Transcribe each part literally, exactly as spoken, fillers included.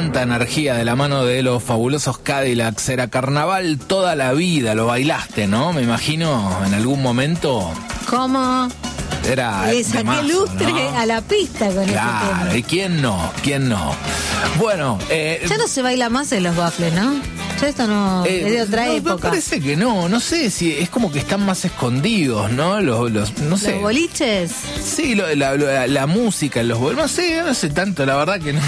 cuánta energía de la mano de los fabulosos Cadillacs. Era carnaval toda la vida, lo bailaste, ¿no? Me imagino en algún momento. ¿Cómo? Era Le saqué temazo, lustre, ¿no?, a la pista con claro, este tema. ¿y quién no? ¿Quién no? Bueno, eh, ya no se baila más en los baffles, ¿no? Ya esto no eh, es de otra no, época. Me parece que no, no sé si es como que están más escondidos, ¿no? Los, los no sé. ¿Los boliches? Sí, lo, la, la, la música, los boliches, no sé, no sé tanto, la verdad que no.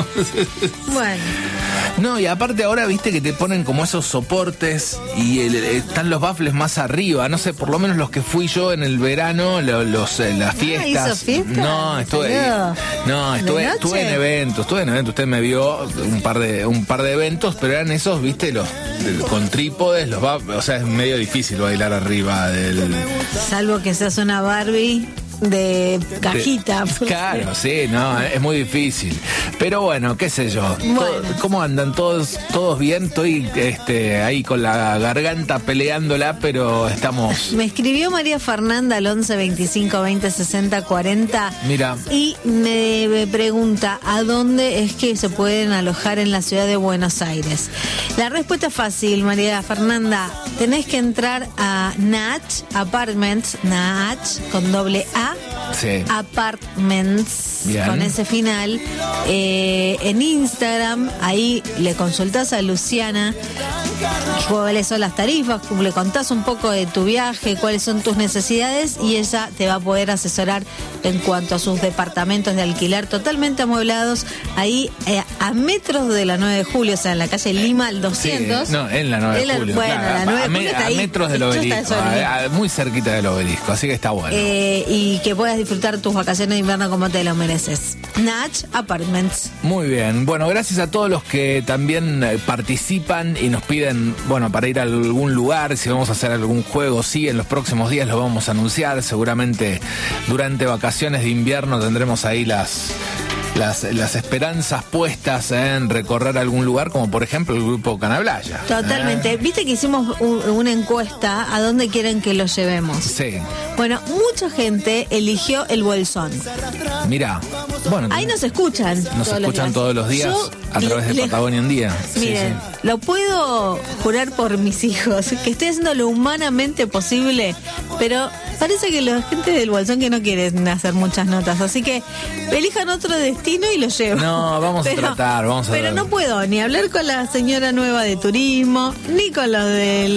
Bueno. No, y aparte ahora viste que te ponen como esos soportes y el, están los baffles más arriba, no sé, por lo menos los que fui yo en el verano, los, los las fiestas. Ah, ¿hizo fiesta? No, estuve no, estuve, estuve en eventos, estuve en eventos, usted me vio un par de un par de eventos, pero eran esos, viste, los con trípodes, los baffles, o sea, es medio difícil bailar arriba del. Salvo que seas una Barbie de cajita. De, claro, sí, no, es muy difícil. Pero bueno, qué sé yo. Bueno. Todo, ¿cómo andan? ¿Todos todos bien? Estoy este, ahí con la garganta peleándola, pero estamos... Me escribió María Fernanda al once veinticinco veinte sesenta cuarenta. Mira. Y me, me pregunta, ¿a dónde es que se pueden alojar en la ciudad de Buenos Aires? La respuesta es fácil, María Fernanda. Tenés que entrar a Natch Apartments, Natch con doble A. Sí. Apartments. Bien. Con ese final, eh, en Instagram, ahí le consultás a Luciana cuáles son las tarifas, le contás un poco de tu viaje, cuáles son tus necesidades, y ella te va a poder asesorar en cuanto a sus departamentos de alquiler totalmente amueblados, ahí eh, a metros de la nueve de julio, o sea, en la calle Lima al doscientos. Sí, no, en la nueve de la, julio. Bueno, claro, la nueve de a, julio a, está a ahí, metros del obelisco, a, a, muy cerquita del obelisco, así que está bueno. Eh, y que puedas disfrutar tus vacaciones de invierno como te lo mereces. Natch Apartments. Muy bien, bueno, gracias a todos los que también eh, participan y nos piden, bueno, para ir a algún lugar, si vamos a hacer algún juego, sí, en los próximos días lo vamos a anunciar, seguramente durante vacaciones de invierno tendremos ahí las... Las, las esperanzas puestas en recorrer algún lugar, como por ejemplo el grupo Canablaya. Totalmente. ¿Eh? Viste que hicimos un, una encuesta a dónde quieren que lo llevemos. Sí. Bueno, mucha gente eligió el Bolsón. Mirá, bueno. Ahí nos escuchan. Nos todos escuchan los todos los días Yo a través de le, Patagonia en Día. Miren, sí, sí. Lo puedo jurar por mis hijos, que estoy haciendo lo humanamente posible, pero parece que la gente del Bolsón que no quieren hacer muchas notas, así que elijan otro destino y lo llevo. No, vamos pero, a tratar, vamos a Pero tratar. no puedo ni hablar con la señora nueva de turismo, ni con los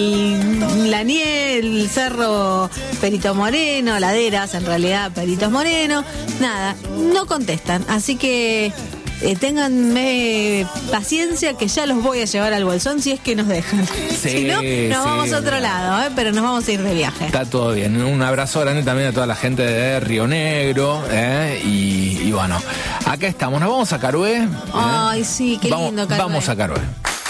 del la nieve, el cerro Perito Moreno, laderas, en realidad Peritos Moreno, nada, no contestan, así que Eh, ténganme paciencia que ya los voy a llevar al Bolsón si es que nos dejan. Sí, si no, nos sí, vamos a otro sí. lado, ¿eh? Pero nos vamos a ir de viaje. Está todo bien. Un abrazo grande también a toda la gente de Río Negro. ¿eh? Y, y bueno, acá estamos. Nos vamos a Carué. ¿eh? Ay, sí, qué vamos, lindo Carué. Vamos a Carué.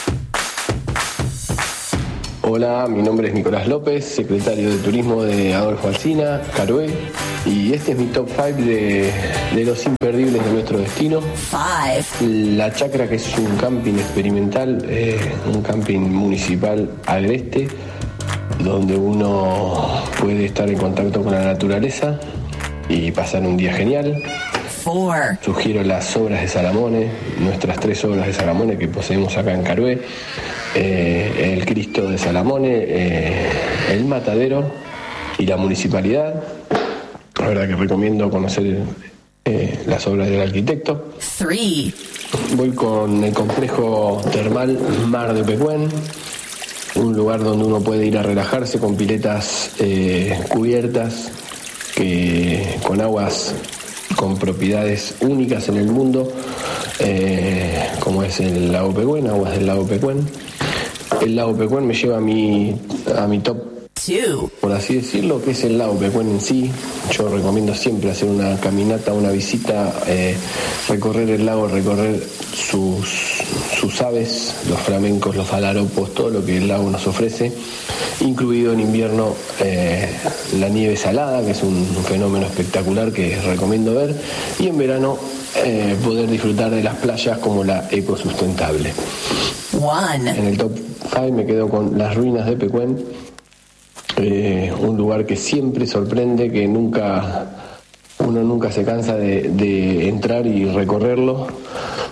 Hola, mi nombre es Nicolás López, secretario de Turismo de Adolfo Alsina, Carué, y este es mi top cinco de, de los imperdibles de nuestro destino. Five. La Chacra, que es un camping experimental, eh, un camping municipal agreste, donde uno puede estar en contacto con la naturaleza y pasar un día genial. Four. Sugiero las obras de Salamone, nuestras tres obras de Salamone que poseemos acá en Carué. Eh, el Cristo de Salamone, eh, el Matadero y la Municipalidad. La verdad que recomiendo conocer eh, las obras del arquitecto. Three. Voy con el complejo termal Mar de Pecuén, un lugar donde uno puede ir a relajarse con piletas eh, cubiertas, que, con aguas con propiedades únicas en el mundo, eh, como es el lago Pecuén, aguas del lago Pecuén. El lago Pecuén me lleva a mi, a mi top two, por así decirlo, que es el lago Pecuén en sí. Yo recomiendo siempre hacer una caminata, una visita, eh, recorrer el lago, recorrer sus, sus aves, los flamencos, los falaropos, todo lo que el lago nos ofrece, incluido en invierno eh, la nieve salada, que es un fenómeno espectacular que recomiendo ver, y en verano eh, poder disfrutar de las playas como la ecosustentable. One. En el top cinco me quedo con las ruinas de Pecuén, eh, un lugar que siempre sorprende, que nunca uno nunca se cansa de, de entrar y recorrerlo,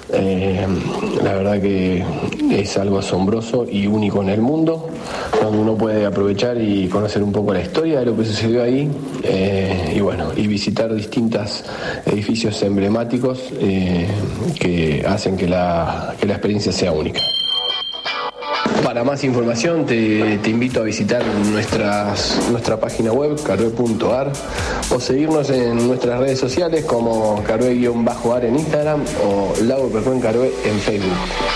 Eh, la verdad que es algo asombroso y único en el mundo, donde uno puede aprovechar y conocer un poco la historia de lo que sucedió ahí, eh, y bueno, y visitar distintos edificios emblemáticos eh, que hacen que la, que la experiencia sea única. Para más información te, te invito a visitar nuestras, nuestra página web caroe punto ar o seguirnos en nuestras redes sociales como caroe-ar en Instagram o Lago Percuén Caroe en Facebook.